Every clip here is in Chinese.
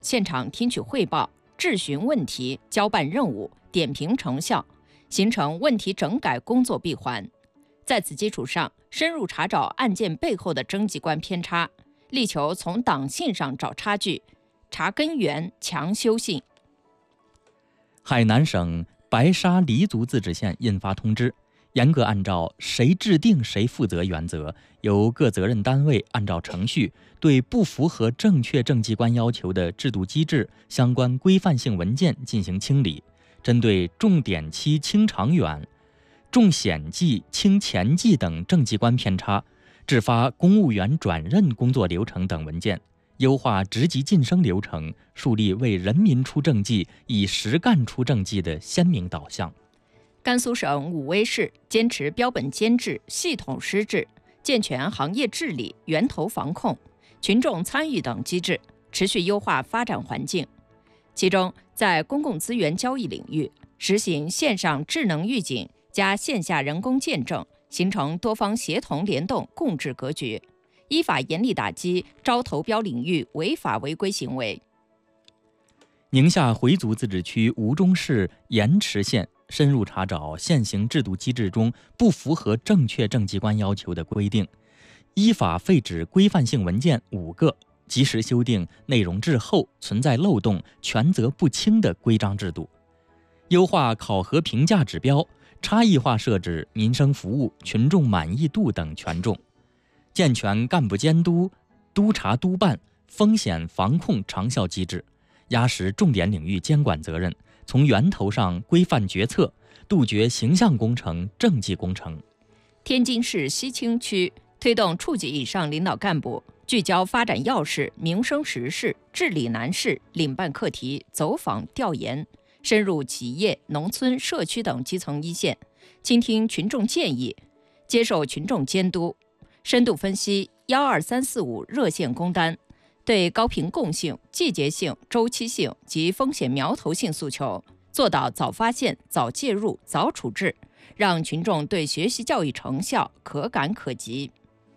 现场听取汇报，质询问题，交办任务，点评成效，形成问题整改工作闭环。在此基础上，深入查找案件背后的征集观偏差，力求从党性上找差距，查根源，强修性。 海南省白沙黎族自治县印发通知，严格按照谁制定谁负责原则，由各责任单位按照程序对不符合正确政绩观要求的制度机制相关规范性文件进行清理，针对重点期清长远、重显绩清前绩等政绩观偏差，制发公务员转任工作流程等文件，优化职级晋升流程，树立为人民出政绩、以实干出政绩的鲜明导向。 甘肃省武威市坚持标本监制、系统施治，健全行业治理、源头防控、群众参与等机制，持续优化发展环境。其中，在公共资源交易领域，实行线上智能预警加线下人工见证，形成多方协同联动共治格局，依法严厉打击招投标领域违法违规行为。 宁夏回族自治区吴忠市盐池县深入查找现行制度机制中不符合正确政绩观要求的规定，依法废止规范性文件5个，及时修订内容滞后、存在漏洞、权责不清的规章制度，优化考核评价指标，差异化设置民生服务、群众满意度等权重，健全干部监督、督查督办、风险防控长效机制，压实重点领域监管责任，从源头上规范决策，杜绝形象工程、政绩工程。 天津市西青区推动处级以上领导干部聚焦发展要事、民生时事、治理难事，领办课题，走访调研，深入企业、农村、社区等基层一线，倾听群众建议，接受群众监督，深度分析12345热线工单，对高频共性、季节性、周期性及风险苗头性诉求，做到早发现、早介入、早处置，让群众对学习教育成效可感可及。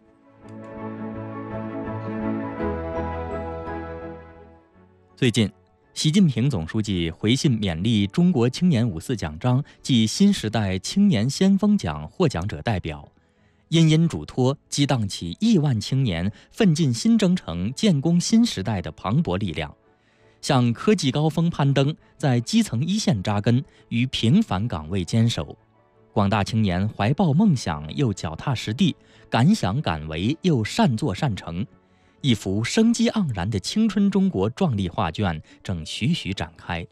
最近，习近平总书记回信勉励中国青年54奖章暨新时代青年先锋奖获奖者代表，殷殷嘱托，激荡起亿万青年奋进新征程、建功新时代的磅礴力量，向科技高峰攀登，在基层一线扎根，于平凡岗位坚守。广大青年怀抱梦想又脚踏实地，敢想敢为又善作善成，一幅生机盎然的青春中国壮丽画卷正徐徐展开。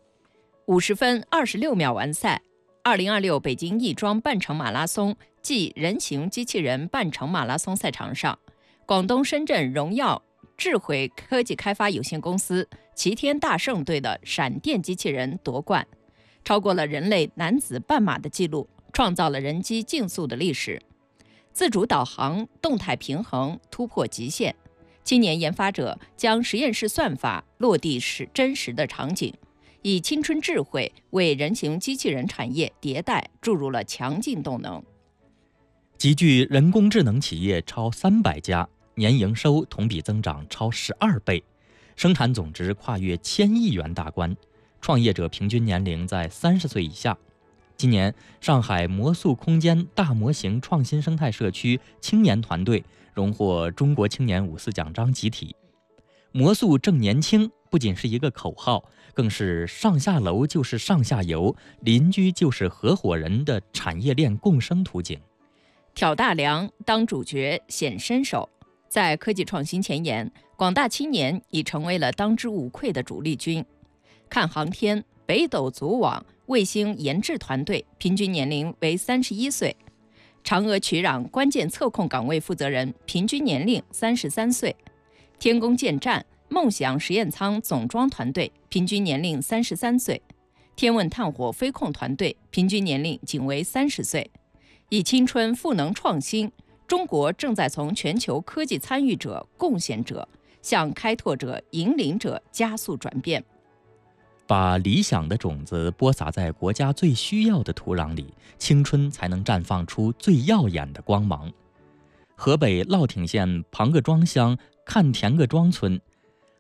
50分26秒完赛。2026北京亦庄半程马拉松暨人形机器人半程马拉松赛场上，广东深圳荣耀智慧科技开发有限公司齐天大圣队的闪电机器人夺冠，超过了人类男子半马的记录，创造了人机竞速的历史。自主导航、动态平衡突破极限，青年研发者将实验室算法落地真实的场景，以青春智慧为人形机器人产业迭代注入了强劲动能。 集聚人工智能企业超300家，年营收同比增长超12倍，生产总值跨越1000亿元大关，创业者平均年龄在30岁以下。今年，上海魔素空间大模型创新生态社区青年团队荣获中国青年54奖章集体。魔素正年轻不仅是一个口号，更是上下楼就是上下游，邻居就是合伙人的产业链共生图景。 挑大梁，当主角，显身手。在科技创新前沿，广大青年已成为了当之无愧的主力军。看航天、北斗组网、卫星研制团队平均年龄为31岁，嫦娥取壤关键测控岗位负责人平均年龄33岁，天宫建站梦想实验舱总装团队平均年龄33岁，天问探火飞控团队平均年龄仅为30岁。以青春赋能创新，中国正在从全球科技参与者、贡献者向开拓者、引领者加速转变。 把理想的种子播撒在国家最需要的土壤里，青春才能绽放出最耀眼的光芒。河北乐亭县庞各庄乡看田各庄村，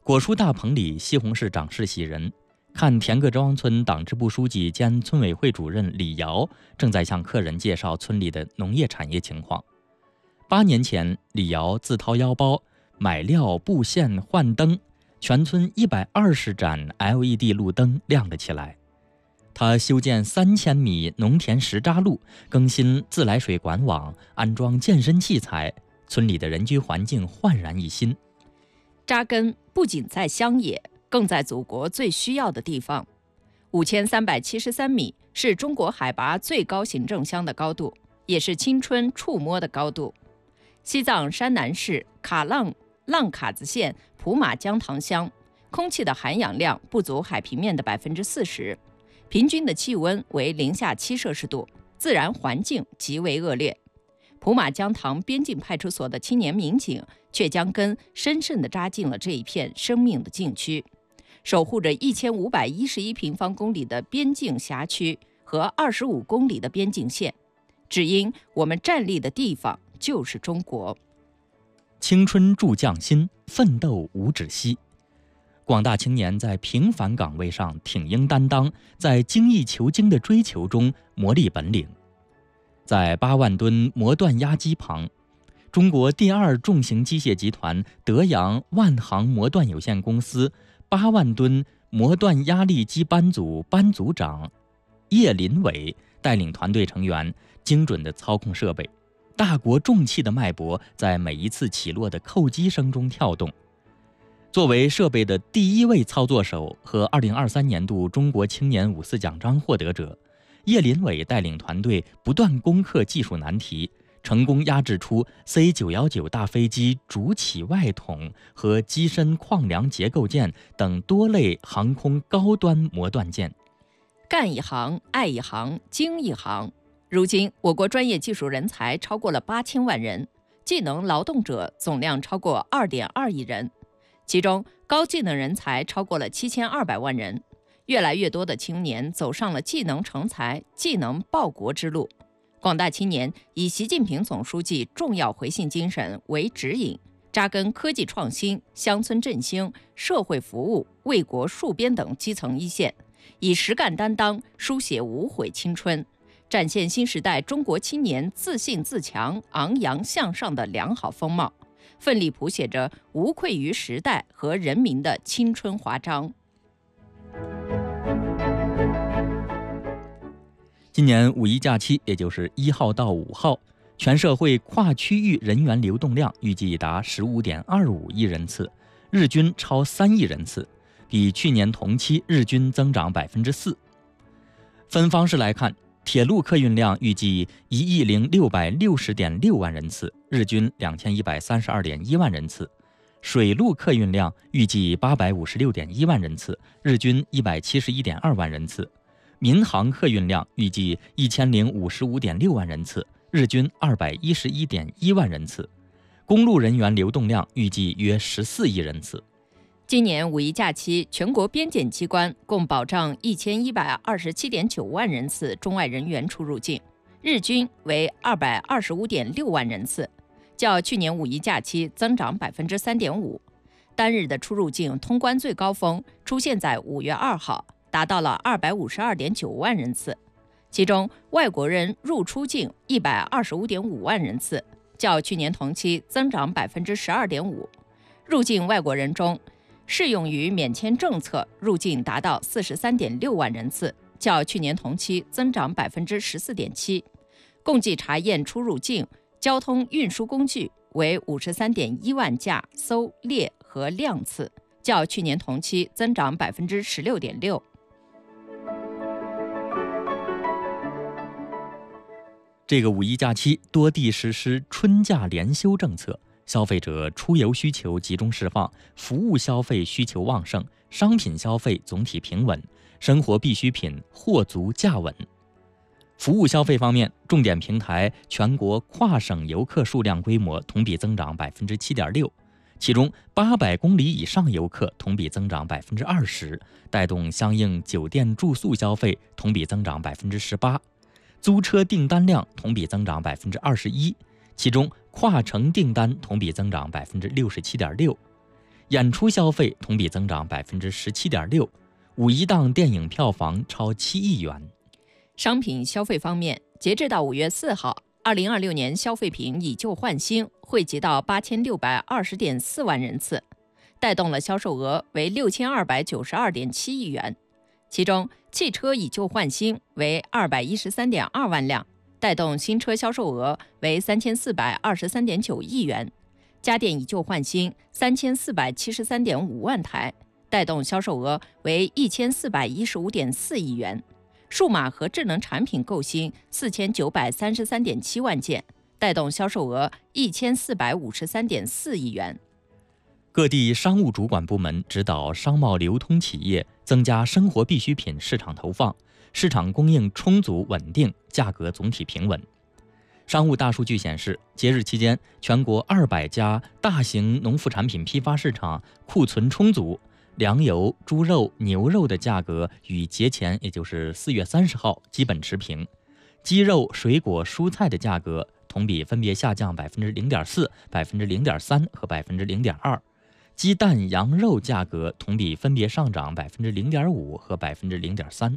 果蔬大棚里，西红柿长势喜人。看田各庄村党支部书记兼村委会主任李瑶正在向客人介绍村里的农业产业情况。8年前，李瑶自掏腰包买料、布线、换灯，全村120盏 LED 路灯亮了起来。他修建3000米农田实渣路，更新自来水管网，安装健身器材，村里的人居环境焕然一新。 扎根不仅在乡野，更在祖国最需要的地方。5373米是中国海拔最高行政乡的高度，也是青春触摸的高度。西藏山南市浪卡子县普马江塘乡，空气的含氧量不足海平面的40%，平均的气温为零下7摄氏度，自然环境极为恶劣。普马江塘边境派出所的青年民警却将根深深地扎进了这一片生命的禁区，守护着1511平方公里的边境辖区和25公里的边境线，只因我们站立的地方就是中国。 青春铸匠心，奋斗无止息。广大青年在平凡岗位上挺膺担当，在精益求精的追求中磨砺本领。在8万吨磨锻压机旁，中国第2重型机械集团德阳万航磨锻有限公司8万吨磨锻压力机班组班组长叶林伟带领团队成员精准地操控设备，大国重器的脉搏在每一次起落的叩击声中跳动。作为设备的第1位操作手和2023年度中国青年5·4奖章获得者，叶林伟带领团队不断攻克技术难题，成功压制出 C919 大飞机主起外筒和机身矿梁结构件等多类航空高端磨锻件。 干一行，爱一行，精一行。如今，我国专业技术人才超过了8000万人，技能劳动者总量超过2.2亿人，其中高技能人才超过了7200万人。越来越多的青年走上了技能成才、技能报国之路。广大青年以习近平总书记重要回信精神为指引，扎根科技创新、乡村振兴、社会服务、为国戍边等基层一线，以实干担当书写无悔青春，展现新时代中国青年自信自强、昂扬向上的良好风貌，奋力谱写着无愧于时代和人民的青春华章。 今年5一假期，也就是1号到5号，全社会跨区域人员流动量预计达15.25亿人次，日均超3亿人次，比去年同期日均增长4%。分方式来看，铁路客运量预计10660.6万人次，日均2132.1万人次；水路客运量预计856.1万人次，日均171.2万人次；民航客运量预计1055.6万人次，日均211.1万人次；公路人员流动量预计约14亿人次。 今年5一假期，全国边检机关共保障1127.9万人次中外人员出入境，日均为225.6万人次，较去年5一假期增长3.5%。单日的出入境通关最高峰出现在5月2号，达到了252.9万人次，其中外国人入出境125.5万人次，较去年同期增长12.5%。入境外国人中，适用于免签政策入境达到43.6万人次，较去年同期增长14.7%。共计查验出入境交通运输工具为53.1万架搜列和辆次，较去年同期增长16.6%。 这个5一假期，多地实施春假连休政策，消费者出游需求集中释放，服务消费需求旺盛，商品消费总体平稳，生活必需品货足价稳。服务消费方面，重点平台全国跨省游客数量规模同比增长7.6%，其中800公里以上游客同比增长20%，带动相应酒店住宿消费同比增长18%。租车订单量同比增长21%，其中跨城订单同比增长67.6%。 演出消费同比增长17.6%，五一档电影票房超7亿元。 商品消费方面，截至到5月4号，2026年消费品以旧换新汇集到8620.4万人次，带动了销售额为6292.7亿元。其中，汽车以旧换新为213.2万辆，带动新车销售额为3423.9亿元；家电以旧换新3473.5万台，带动销售额为1415.4亿元；数码和智能产品购新4933.7万件，带动销售额1453.4亿元。 各地商务主管部门指导商贸流通企业增加生活必需品市场投放，市场供应充足稳定，价格总体平稳。商务大数据显示，节日期间，全国200家大型农副产品批发市场库存充足，粮油、猪肉、牛肉的价格与节前，也就是4月30号基本持平。鸡肉、水果、蔬菜的价格同比分别下降0.4%、0.3%和0.2%。鸡蛋、羊肉价格同比分别上涨0.5%和0.3%。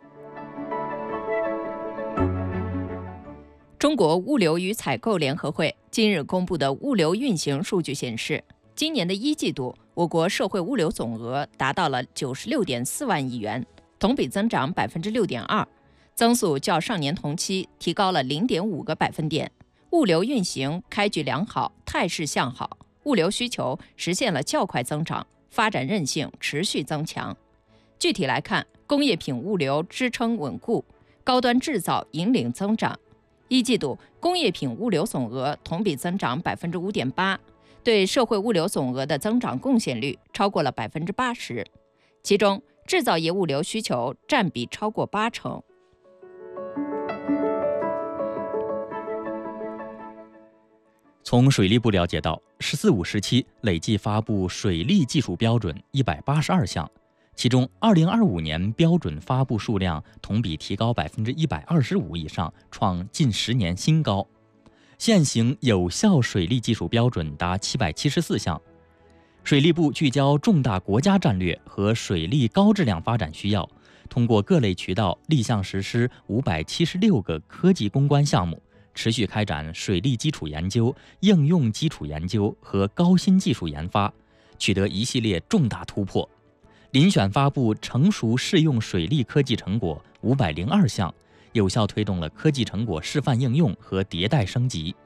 中国物流与采购联合会今日公布的物流运行数据显示，今年的1季度，我国社会物流总额达到了96.4万亿元，同比增长6.2%，增速较上年同期提高了0.5个百分点。物流运行开局良好，态势向好，物流需求实现了较快增长，发展韧性持续增强。具体来看，工业品物流支撑稳固，高端制造引领增长。1季度工业品物流总额同比增长5.8%，对社会物流总额的增长贡献率超过了80%，其中制造业物流需求占比超过80%。 从水利部了解到，“十四五”时期累计发布水利技术标准182项，其中2025年标准发布数量同比提高125%以上，创近10年新高。现行有效水利技术标准达774项。水利部聚焦重大国家战略和水利高质量发展需要，通过各类渠道立项实施576个科技攻关项目，持续开展水利基础研究、应用基础研究和高新技术研发，取得一系列重大突破。遴选发布成熟适用水利科技成果502项，有效推动了科技成果示范应用和迭代升级。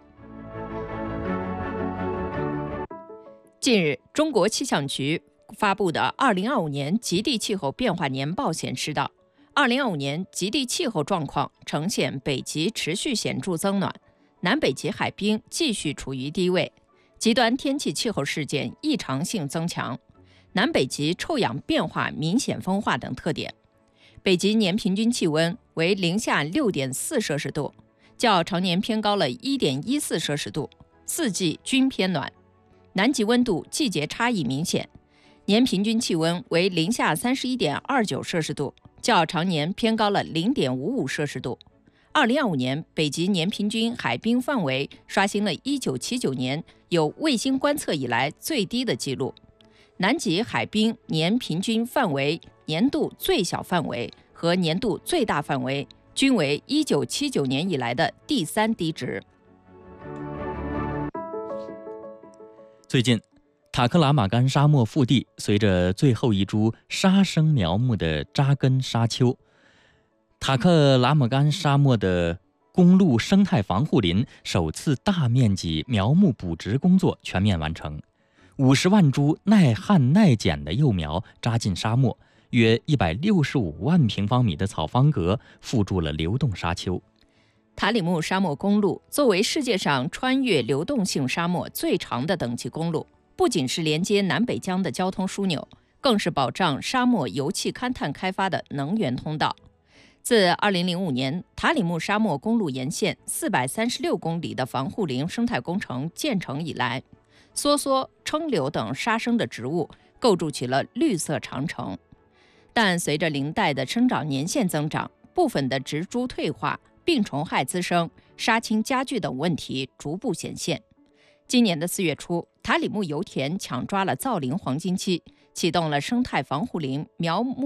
近日，中国气象局发布的2025年极地气候变化年报显示到，2025年极地气候状况呈现北极持续显著增暖，南北极海冰继续处于低位，极端天气气候事件异常性增强，南北极臭氧变化明显风化等特点。北极年平均气温为-6.4摄氏度，较常年偏高了1.14摄氏度，四季均偏暖。南极温度季节差异明显，年平均气温为-31.29摄氏度，较常年偏高了0.55摄氏度。2025年北极年平均海冰范围刷新了1979年有卫星观测以来最低的记录。南极海冰年平均范围、年度最小范围和年度最大范围均为1979年以来的第3低值。 最近，塔克拉玛干沙漠腹地随着最后一株沙生苗木的扎根沙丘，塔克拉玛干沙漠的公路生态防护林首次大面积苗木补植工作全面完成，50万株耐旱耐碱的幼苗扎进沙漠，约165万平方米的草方格覆筑了流动沙丘。 塔里木沙漠公路作为世界上穿越流动性沙漠最长的等级公路，不仅是连接南北疆的交通枢纽，更是保障沙漠油气勘探开发的能源通道。自2005年塔里木沙漠公路沿线436公里的防护林生态工程建成以来，梭梭、柽柳等沙生的植物构筑起了绿色长城。但随着林带的生长年限增长，部分的植株退化、病虫害滋生、沙侵加剧等问题逐步显现。今年的4月初， 塔里木油田抢抓了造林黄金期，启动了生态防护林苗木